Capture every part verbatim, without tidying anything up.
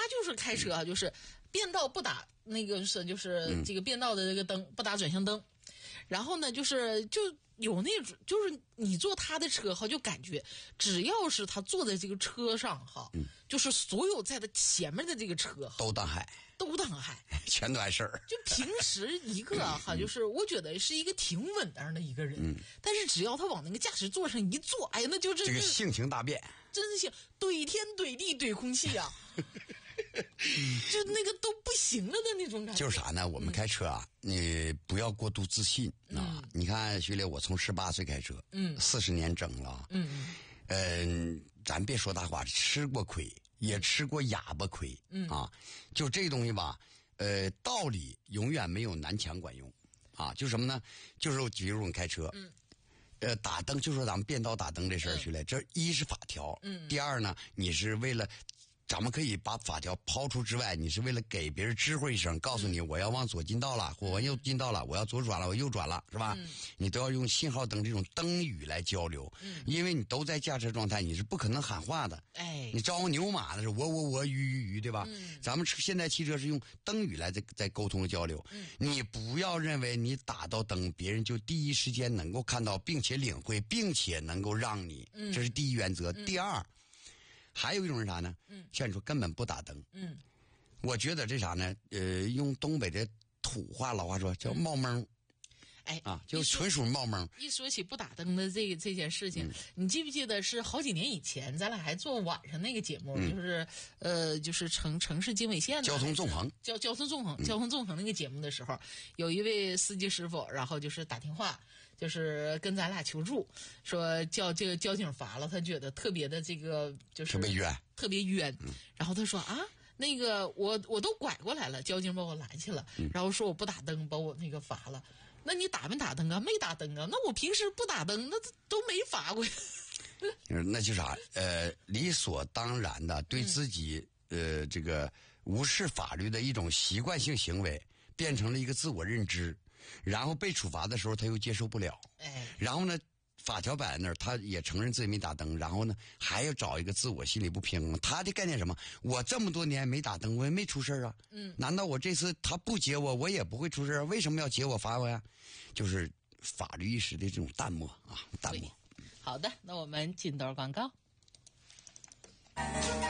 就是开车啊，就是变道不打那个是就是这个变道的这个灯、嗯、不打转向灯，然后呢就是就有那种就是你坐他的车哈，就感觉只要是他坐在这个车上哈，嗯、就是所有在他前面的这个车都当海， 都当海， 全都碍事儿。 就平时一个哈，就是我觉得是一个挺稳当的一个人，嗯、但是只要他往那个驾驶座上一坐，哎呀，那就真这个性情大变， 真是怼天怼地怼空气啊。就那个都不行了的那种感觉。 就是啥呢？我们开车啊，嗯、你不要过度自信啊！嗯、你看，徐磊，我从十八岁开车，嗯，四十年整了，嗯嗯，呃，咱别说大话，吃过亏，也吃过哑巴亏，嗯啊，就这东西吧，呃，道理永远没有南墙管用，啊，就什么呢？就是比如我们开车，嗯。呃，打灯就说咱们变道打灯这事儿，徐磊，这一是法条，嗯，第二呢，你是为了。咱们可以把法条抛出之外，你是为了给别人知会一声，告诉你我要往左进道了，或我往右进道了，我要左转了，我右转了，是吧？嗯、你都要用信号灯这种灯语来交流，嗯、因为你都在驾车状态，你是不可能喊话的。哎，你招呼牛马的是我我我鱼鱼鱼，对吧？嗯、咱们现在汽车是用灯语来在在沟通交流。嗯、你不要认为你打到灯，别人就第一时间能够看到，并且领会，并且能够让你，嗯、这是第一原则。嗯、第二。还有一种是啥呢？嗯，像你说根本不打灯。嗯，我觉得这啥呢？呃，用东北的土话老话说叫冒蒙。哎啊，就纯属冒蒙。 一说起不打灯的这个这件事情，嗯、你记不记得是好几年以前，咱俩还做晚上那个节目，嗯、就是呃，就是城城市经纬线交通纵横， 交交通纵横，嗯、交通纵横那个节目的时候，有一位司机师傅，然后就是打电话。就是跟咱俩求助，说叫这个交警罚了，他觉得特别的这个就是特别冤， 特别冤。嗯、然后他说啊，那个我我都拐过来了，交警把我拦下了，嗯、然后说我不打灯，把我那个罚了。那你打没打灯啊？没打灯啊？那我平时不打灯，那都没罚过呀。 那就啥？呃，理所当然的对自己、嗯、呃这个无视法律的一种习惯性行为，变成了一个自我认知。然后被处罚的时候他又接受不了，哎，然后呢法条摆在那儿，他也承认自己没打灯，然后呢还要找一个自我心里不平衡。他的概念什么？我这么多年没打灯，我也没出事啊，嗯，难道我这次他不接我，我也不会出事啊？为什么要接我罚我呀？就是法律意识的这种淡漠啊，淡漠。 好的，那我们进段广告。 开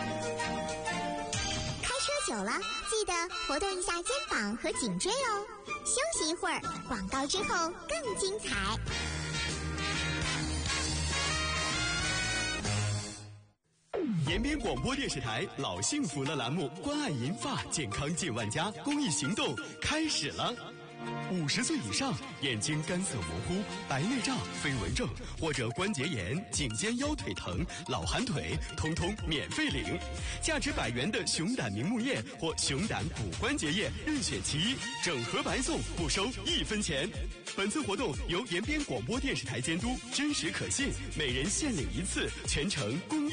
车久了，记得活动一下肩膀和颈椎哦。休息一会儿，广告之后更精彩。 延边广播电视台老幸福了栏目，关爱银发健康近万家公益行动开始了。五十岁以上，眼睛干涩模糊、白内障、飞蚊症或者关节炎、颈肩腰腿疼、老寒腿，通通免费领。价值百元的熊胆明目液或熊胆补关节液，任选其一，整盒白送，不收一分钱。本次活动由延边广播电视台监督，真实可信，每人限领一次，全程公益。